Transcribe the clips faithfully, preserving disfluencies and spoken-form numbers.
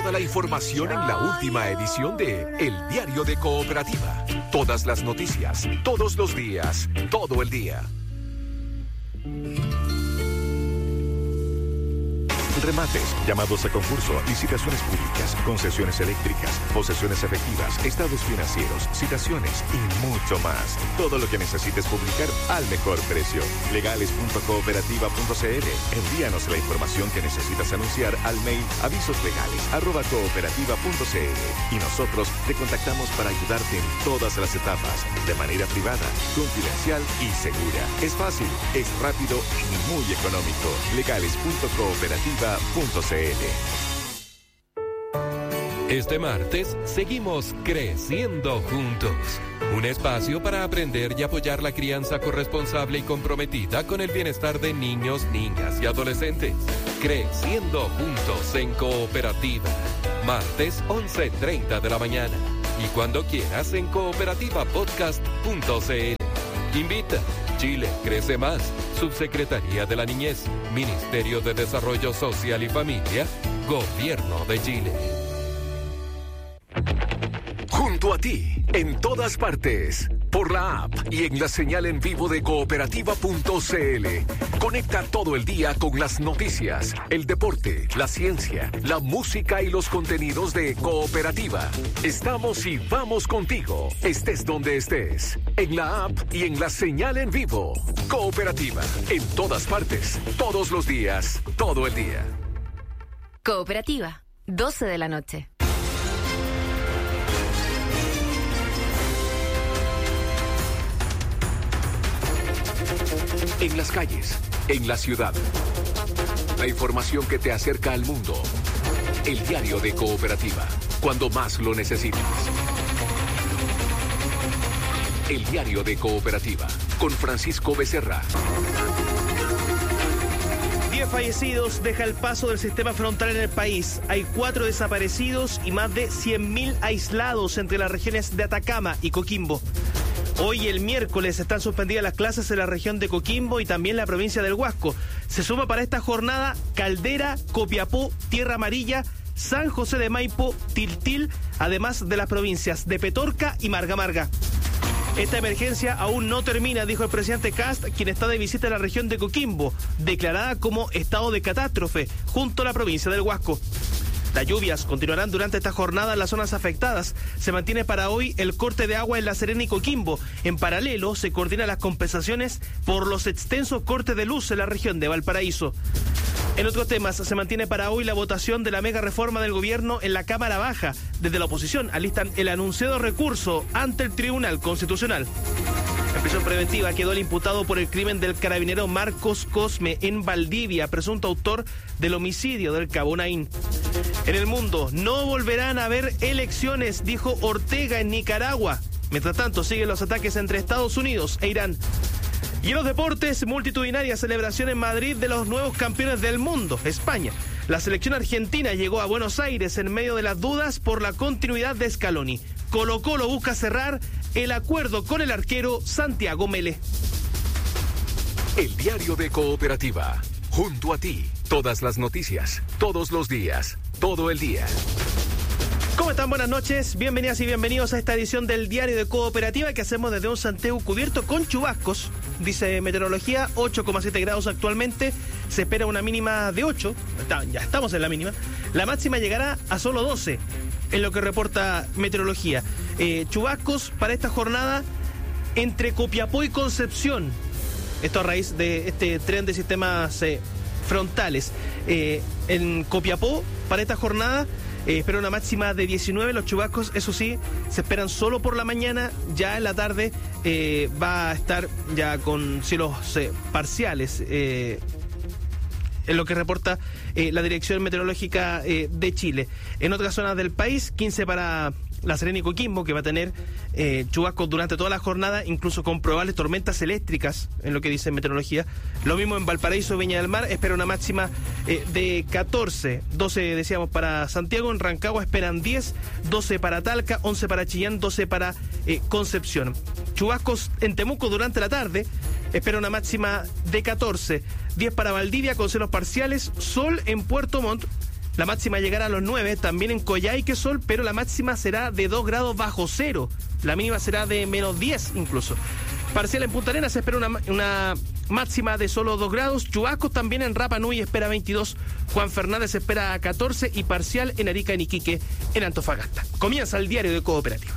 Toda la información en la última edición de El Diario de Cooperativa. Todas las noticias, todos los días, todo el día. Remates, llamados a concurso, licitaciones públicas, concesiones eléctricas, posesiones efectivas, estados financieros, citaciones y mucho más. Todo lo que necesites publicar al mejor precio. legales punto cooperativa punto c l. Envíanos la información que necesitas anunciar al mail avisoslegales arroba cooperativa punto c l y nosotros te contactamos para ayudarte en todas las etapas, de manera privada, confidencial y segura. Es fácil, es rápido y muy económico. legales punto cooperativa punto c l. Este martes seguimos creciendo juntos. Un espacio para aprender y apoyar la crianza corresponsable y comprometida con el bienestar de niños, niñas y adolescentes. Creciendo juntos en Cooperativa. Martes once treinta de la mañana. Y cuando quieras en cooperativa podcast punto c l. Invita. Chile crece más. Subsecretaría de la Niñez, Ministerio de Desarrollo Social y Familia, Gobierno de Chile. Junto a ti, en todas partes, por la app y en la señal en vivo de cooperativa punto c l. Conecta todo el día con las noticias, el deporte, la ciencia, la música y los contenidos de Cooperativa. Estamos y vamos contigo, estés donde estés, en la app y en la señal en vivo. Cooperativa, en todas partes, todos los días, todo el día. Cooperativa, doce de la noche. En las calles, en la ciudad. La información que te acerca al mundo. El diario de Cooperativa, cuando más lo necesitas. El diario de Cooperativa, con Francisco Becerra. diez fallecidos deja el paso del sistema frontal en el país. Hay cuatro desaparecidos y más de cien mil aislados entre las regiones de Atacama y Coquimbo. Hoy, el miércoles, están suspendidas las clases en la región de Coquimbo y también la provincia del Huasco. Se suma para esta jornada Caldera, Copiapó, Tierra Amarilla, San José de Maipo, Tiltil, además de las provincias de Petorca y Marga Marga. Esta emergencia aún no termina, dijo el presidente Kast, quien está de visita en la región de Coquimbo, declarada como estado de catástrofe, junto a la provincia del Huasco. Las lluvias continuarán durante esta jornada en las zonas afectadas. Se mantiene para hoy el corte de agua en La Serena y Coquimbo. En paralelo, se coordinan las compensaciones por los extensos cortes de luz en la región de Valparaíso. En otros temas, se mantiene para hoy la votación de la mega reforma del gobierno en la Cámara Baja. Desde la oposición alistan el anunciado recurso ante el Tribunal Constitucional. En prisión preventiva quedó el imputado por el crimen del carabinero Marcos Cosme en Valdivia, presunto autor del homicidio del Cabo Naín. En el mundo, no volverán a haber elecciones, dijo Ortega en Nicaragua. Mientras tanto, siguen los ataques entre Estados Unidos e Irán. Y en los deportes, multitudinaria celebración en Madrid de los nuevos campeones del mundo, España. La selección argentina llegó a Buenos Aires en medio de las dudas por la continuidad de Scaloni. Colo-Colo busca cerrar el acuerdo con el arquero Santiago Mele. El diario de Cooperativa, junto a ti, todas las noticias, todos los días, todo el día. ¿Cómo están? Buenas noches, bienvenidas y bienvenidos a esta edición del Diario de Cooperativa que hacemos desde un Santiago cubierto con chubascos. Dice meteorología, ocho coma siete grados actualmente, se espera una mínima de ocho, ya estamos en la mínima. La máxima llegará a solo doce, en lo que reporta meteorología. Eh, chubascos para esta jornada entre Copiapó y Concepción. Esto a raíz de este tren de sistemas eh, frontales. Eh, en Copiapó, para esta jornada, Eh, espera una máxima de diecinueve. Los chubascos, eso sí, se esperan solo por la mañana. Ya en la tarde eh, va a estar ya con cielos eh, parciales. Eh, en lo que reporta eh, la Dirección Meteorológica eh, de Chile. En otras zonas del país, quince para La Serena y Coquimbo, que va a tener eh, chubascos durante toda la jornada, incluso con probables tormentas eléctricas, en lo que dice meteorología. Lo mismo en Valparaíso, Viña del Mar, espera una máxima eh, de catorce, doce decíamos para Santiago. En Rancagua esperan diez, doce para Talca, once para Chillán, doce para eh, Concepción. Chubascos en Temuco durante la tarde, espera una máxima de catorce, diez para Valdivia con cielos parciales, sol en Puerto Montt, La máxima llegará a los nueve, también en Coyhaique sol, pero la máxima será de dos grados bajo cero. La mínima será de menos diez incluso. Parcial en Punta Arenas se espera una, una máxima de solo dos grados. Chubascos también en Rapa Nui espera veintidós. Juan Fernández espera catorce y parcial en Arica, en Iquique, en Antofagasta. Comienza el diario de Cooperativa.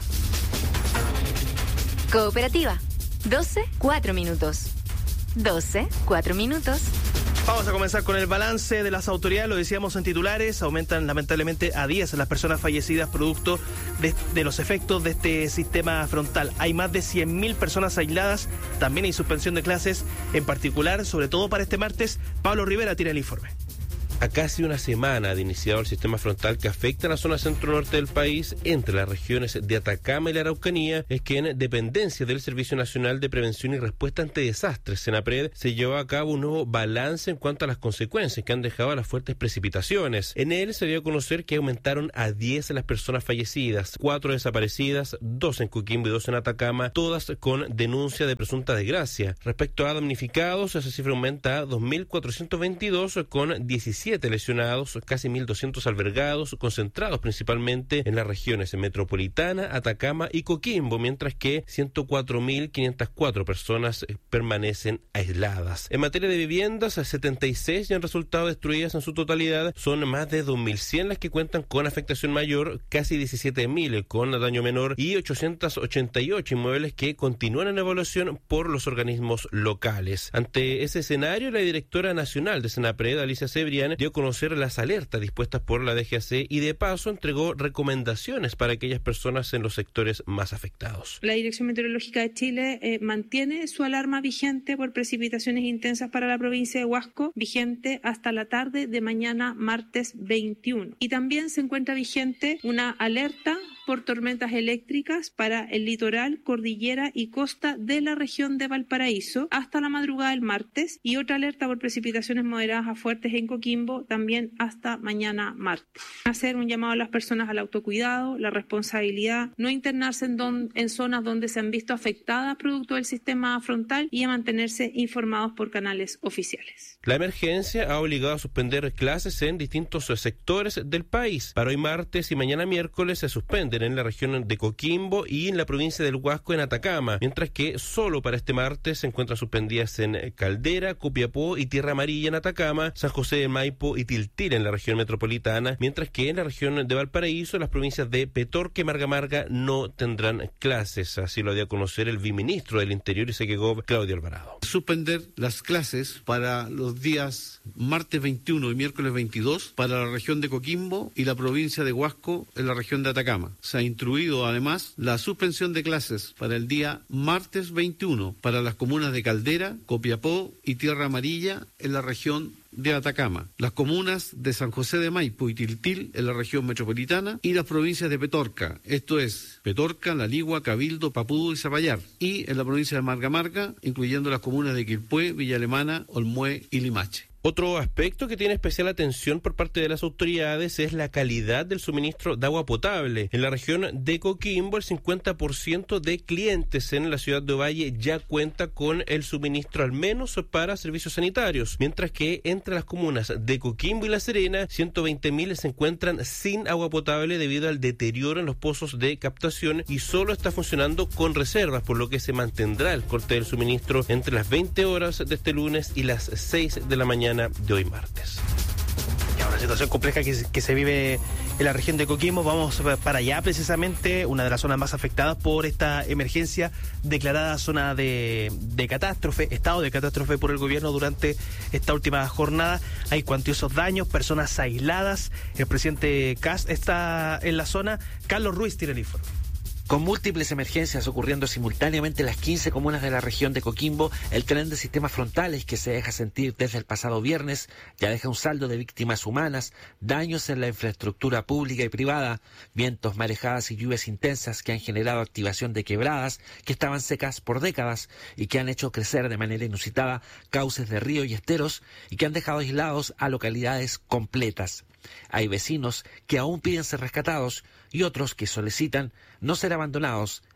Cooperativa. doce, cuatro minutos. doce, cuatro minutos. Vamos a comenzar con el balance de las autoridades, lo decíamos en titulares, aumentan lamentablemente a diez las personas fallecidas producto de, de los efectos de este sistema frontal. Hay más de cien mil personas aisladas, también hay suspensión de clases, en particular, sobre todo para este martes. Pablo Rivera tiene el informe. A casi una semana de iniciado el sistema frontal que afecta a la zona centro-norte del país, entre las regiones de Atacama y la Araucanía, es que en dependencia del Servicio Nacional de Prevención y Respuesta ante Desastres, SENAPRED, se llevó a cabo un nuevo balance en cuanto a las consecuencias que han dejado las fuertes precipitaciones. En él se dio a conocer que aumentaron a diez las personas fallecidas, cuatro desaparecidas, dos en Coquimbo y dos en Atacama, todas con denuncia de presunta desgracia. Respecto a damnificados, esa cifra aumenta a dos mil cuatrocientos veintidós, con diecisiete lesionados, casi mil doscientos albergados, concentrados principalmente en las regiones metropolitana, Atacama y Coquimbo, mientras que ciento cuatro mil quinientas cuatro personas permanecen aisladas. En materia de viviendas, setenta y seis ya han resultado destruidas en su totalidad, son más de dos mil cien las que cuentan con afectación mayor, casi diecisiete mil con daño menor y ochocientos ochenta y ocho inmuebles que continúan en evaluación por los organismos locales. Ante ese escenario, la directora nacional de SENAPRED, Alicia Cebrián, dio a conocer las alertas dispuestas por la D G A C y de paso entregó recomendaciones para aquellas personas en los sectores más afectados. La Dirección Meteorológica de Chile eh, mantiene su alarma vigente por precipitaciones intensas para la provincia de Huasco, vigente hasta la tarde de mañana martes veintiuno. Y también se encuentra vigente una alerta por tormentas eléctricas para el litoral, cordillera y costa de la región de Valparaíso hasta la madrugada del martes, y otra alerta por precipitaciones moderadas a fuertes en Coquimbo también hasta mañana martes. Hacer un llamado a las personas al autocuidado, la responsabilidad, no internarse en, don, en zonas donde se han visto afectadas producto del sistema frontal y a mantenerse informados por canales oficiales. La emergencia ha obligado a suspender clases en distintos sectores del país. Para hoy martes y mañana miércoles se suspenden en la región de Coquimbo y en la provincia del Huasco en Atacama, mientras que solo para este martes se encuentran suspendidas en Caldera, Copiapó y Tierra Amarilla en Atacama, San José de Maipo y Tiltil en la región metropolitana, mientras que en la región de Valparaíso las provincias de Petorca y Marga Marga no tendrán clases. Así lo dio a conocer el viceministro del Interior y Segegov, Claudio Alvarado. Suspender las clases para los días martes veintiuno y miércoles veintidós para la región de Coquimbo y la provincia de Huasco en la región de Atacama. Se ha instruido además la suspensión de clases para el día martes veintiuno para las comunas de Caldera, Copiapó y Tierra Amarilla en la región de Atacama, las comunas de San José de Maipo y Tiltil en la región metropolitana y las provincias de Petorca, esto es Petorca, La Ligua, Cabildo, Papudo y Zapallar, y en la provincia de Marga Marga, incluyendo las comunas de Quilpué, Villa Alemana, Olmué y Limache. Otro aspecto que tiene especial atención por parte de las autoridades es la calidad del suministro de agua potable. En la región de Coquimbo, el cincuenta por ciento de clientes en la ciudad de Ovalle ya cuenta con el suministro al menos para servicios sanitarios, mientras que entre las comunas de Coquimbo y La Serena, ciento veinte mil se encuentran sin agua potable debido al deterioro en los pozos de captación y solo está funcionando con reservas, por lo que se mantendrá el corte del suministro entre las veinte horas de este lunes y las seis de la mañana de hoy martes. Ya, una situación compleja que, que se vive en la región de Coquimbo. Vamos para allá precisamente, una de las zonas más afectadas por esta emergencia declarada zona de, de catástrofe, estado de catástrofe por el gobierno durante esta última jornada. Hay cuantiosos daños, personas aisladas. El presidente Kast está en la zona. Carlos Ruiz tiene el informe. Con múltiples emergencias ocurriendo simultáneamente en las quince comunas de la región de Coquimbo, el tren de sistemas frontales que se deja sentir desde el pasado viernes ya deja un saldo de víctimas humanas, daños en la infraestructura pública y privada, vientos, marejadas y lluvias intensas que han generado activación de quebradas que estaban secas por décadas y que han hecho crecer de manera inusitada cauces de río y esteros y que han dejado aislados a localidades completas. Hay vecinos que aún piden ser rescatados y otros que solicitan no ser abandonados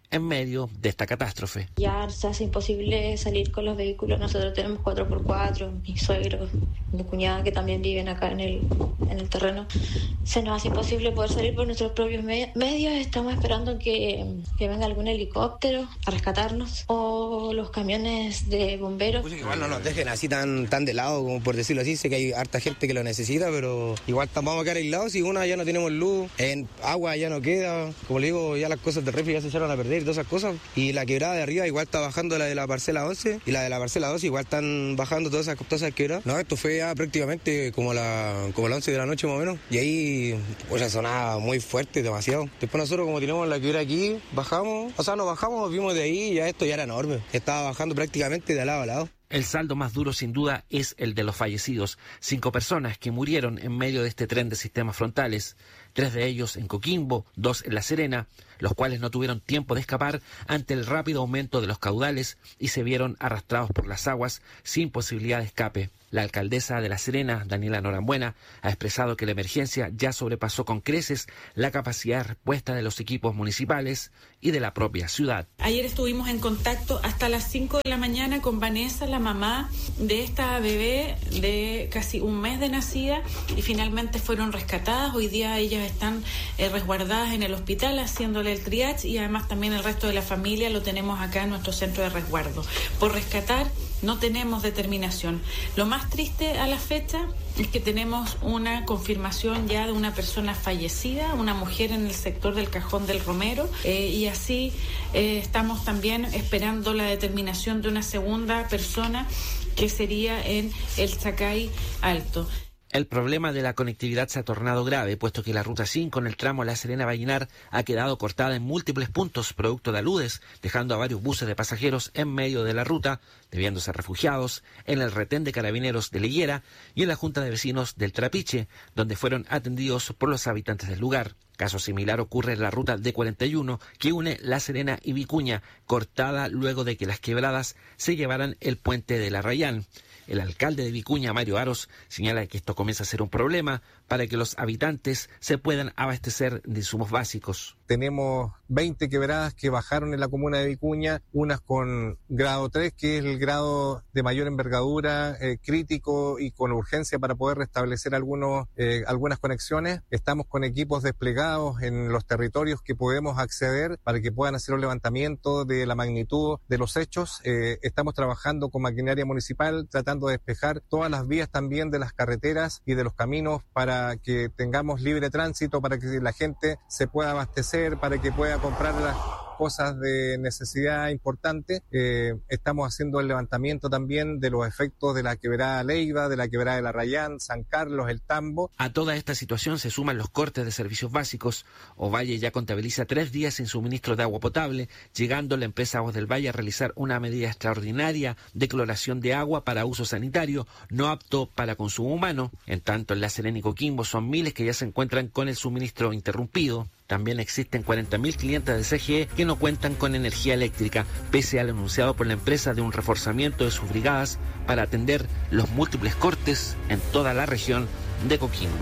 en medio de esta catástrofe. Ya se hace imposible salir con los vehículos. Nosotros tenemos cuatro por cuatro, mis suegros, mi cuñada que también viven acá en el, en el terreno. Se nos hace imposible poder salir por nuestros propios me- medios. Estamos esperando que, que venga algún helicóptero a rescatarnos o los camiones de bomberos. Pues igual no nos dejen así tan, tan de lado, como por decirlo así. Sé que hay harta gente que lo necesita, pero igual vamos a quedar aislados. Si una ya no tenemos luz, en agua ya no queda. Como le digo, ya las cosas de refri ya se echaron a perder. Todas esas cosas, y la quebrada de arriba igual está bajando, la de la parcela once y la de la parcela doce igual están bajando todas esas, todas esas quebradas. No, esto fue ya prácticamente como la como las once de la noche más o menos, y ahí pues sonaba muy fuerte, demasiado. Después nosotros, como tenemos la quebrada aquí, bajamos, o sea, nos bajamos, vimos de ahí y ya esto ya era enorme, estaba bajando prácticamente de lado a lado. El saldo más duro, sin duda, es el de los fallecidos. Cinco personas que murieron en medio de este tren de sistemas frontales. Tres de ellos en Coquimbo, dos en La Serena, los cuales no tuvieron tiempo de escapar ante el rápido aumento de los caudales y se vieron arrastrados por las aguas sin posibilidad de escape. La alcaldesa de La Serena, Daniela Norambuena, ha expresado que la emergencia ya sobrepasó con creces la capacidad de respuesta de los equipos municipales y de la propia ciudad. Ayer estuvimos en contacto hasta las cinco de la mañana con Vanessa, la mamá de esta bebé de casi un mes de nacida, y finalmente fueron rescatadas. Hoy día ellas están eh, resguardadas en el hospital haciéndole el triage, y además también el resto de la familia lo tenemos acá en nuestro centro de resguardo. Por rescatar no tenemos determinación. Lo más triste a la fecha es que tenemos una confirmación ya de una persona fallecida, una mujer en el sector del Cajón del Romero, eh, y así eh, estamos también esperando la determinación de una segunda persona que sería en el Zacay Alto. El problema de la conectividad se ha tornado grave, puesto que la ruta cinco en el tramo La Serena-Vallenar ha quedado cortada en múltiples puntos producto de aludes, dejando a varios buses de pasajeros en medio de la ruta, debiéndose refugiados en el retén de carabineros de Liguera y en la Junta de Vecinos del Trapiche, donde fueron atendidos por los habitantes del lugar. Caso similar ocurre en la ruta D cuarenta y uno, que une La Serena y Vicuña, cortada luego de que las quebradas se llevaran el puente de la Rayán. El alcalde de Vicuña, Mario Aros, señala que esto comienza a ser un problema para que los habitantes se puedan abastecer de insumos básicos. Tenemos veinte quebradas que bajaron en la comuna de Vicuña, unas con grado tres, que es el grado de mayor envergadura, eh, crítico y con urgencia para poder restablecer algunos, eh, algunas conexiones. Estamos con equipos desplegados en los territorios que podemos acceder para que puedan hacer un levantamiento de la magnitud de los hechos. Eh, estamos trabajando con maquinaria municipal, tratando de despejar todas las vías también de las carreteras y de los caminos para que tengamos libre tránsito, para que la gente se pueda abastecer, para que pueda comprar las cosas de necesidad importante. Eh, estamos haciendo el levantamiento también de los efectos de la quebrada Leiva, de la quebrada de la Rayán, San Carlos, el Tambo. A toda esta situación se suman los cortes de servicios básicos. Ovalle ya contabiliza tres días sin suministro de agua potable, llegando la empresa Aguas del Valle a realizar una medida extraordinaria de cloración de agua para uso sanitario, no apto para consumo humano. En tanto, en La Serena y Coquimbo son miles que ya se encuentran con el suministro interrumpido. También existen cuarenta mil clientes de C G E que no cuentan con energía eléctrica, pese al anunciado por la empresa de un reforzamiento de sus brigadas para atender los múltiples cortes en toda la región de Coquimbo.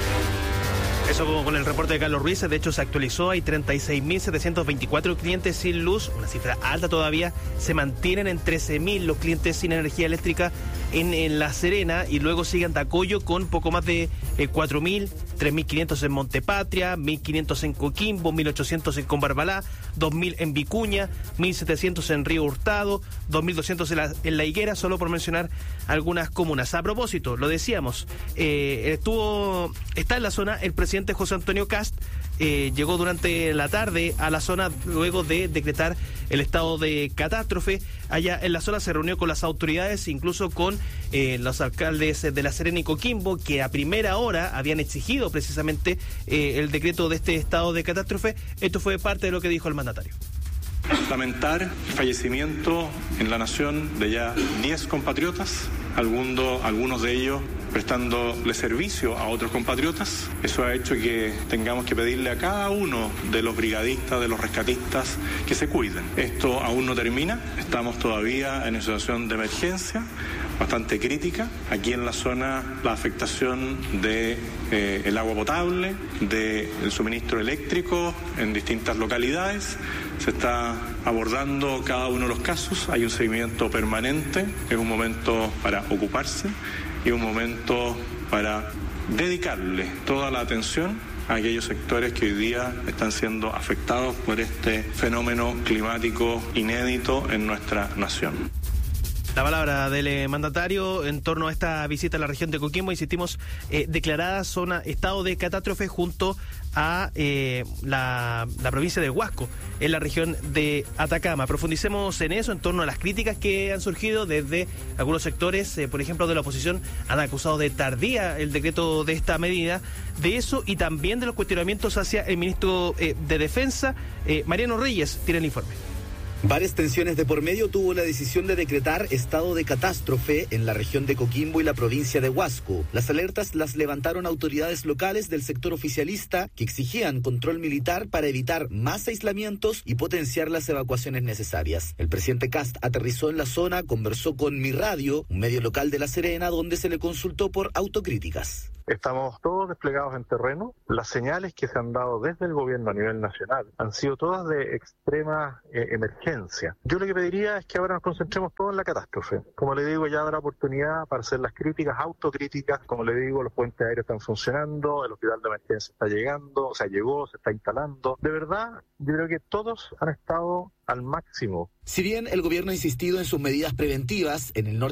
Eso como con el reporte de Carlos Ruiz. De hecho, se actualizó, hay treinta y seis mil setecientos veinticuatro clientes sin luz, una cifra alta todavía. Se mantienen en trece mil los clientes sin energía eléctrica en, en La Serena, y luego sigue Andacollo con poco más de eh, cuatro mil, tres mil quinientos en Montepatria, mil quinientos en Coquimbo, mil ochocientos en Combarbalá, dos mil en Vicuña, mil setecientos en Río Hurtado, dos mil doscientos en la, en la Higuera, solo por mencionar algunas comunas. A propósito, lo decíamos, eh, estuvo, está en la zona el presidente José Antonio Kast. Eh, llegó durante la tarde a la zona luego de decretar el estado de catástrofe. Allá en la zona se reunió con las autoridades, incluso con eh, los alcaldes de La Serena y Coquimbo, que a primera hora habían exigido precisamente eh, el decreto de este estado de catástrofe. Esto fue parte de lo que dijo el mandatario. Lamentar el fallecimiento en la nación de ya diez compatriotas, algunos, algunos de ellos prestándole servicio a otros compatriotas. Eso ha hecho que tengamos que pedirle a cada uno de los brigadistas, de los rescatistas, que se cuiden. Esto aún no termina, estamos todavía en una situación de emergencia bastante crítica. Aquí en la zona la afectación de eh, el agua potable, del suministro eléctrico en distintas localidades. Se está abordando cada uno de los casos, hay un seguimiento permanente, es un momento para ocuparse y un momento para dedicarle toda la atención a aquellos sectores que hoy día están siendo afectados por este fenómeno climático inédito en nuestra nación. La palabra del eh, mandatario en torno a esta visita a la región de Coquimbo, insistimos, eh, declarada zona, estado de catástrofe junto a eh, la, la provincia de Huasco, en la región de Atacama. Profundicemos en eso, en torno a las críticas que han surgido desde algunos sectores, eh, por ejemplo, de la oposición, han acusado de tardía el decreto de esta medida, de eso y también de los cuestionamientos hacia el ministro eh, de Defensa. eh, Mariano Reyes tiene el informe. Varias tensiones de por medio tuvo la decisión de decretar estado de catástrofe en la región de Coquimbo y la provincia de Huasco. Las alertas las levantaron autoridades locales del sector oficialista que exigían control militar para evitar más aislamientos y potenciar las evacuaciones necesarias. El presidente Kast aterrizó en la zona, conversó con Mi Radio, un medio local de La Serena, donde se le consultó por autocríticas. Estamos todos desplegados en terreno. Las señales que se han dado desde el gobierno a nivel nacional han sido todas de extrema eh, emergencia. Yo lo que pediría es que ahora nos concentremos todos en la catástrofe. Como le digo, ya habrá oportunidad para hacer las críticas, autocríticas. Como le digo, los puentes aéreos están funcionando, el hospital de emergencia está llegando, o sea, llegó, se está instalando. De verdad, yo creo que todos han estado al máximo. Si bien el gobierno ha insistido en sus medidas preventivas, en el norte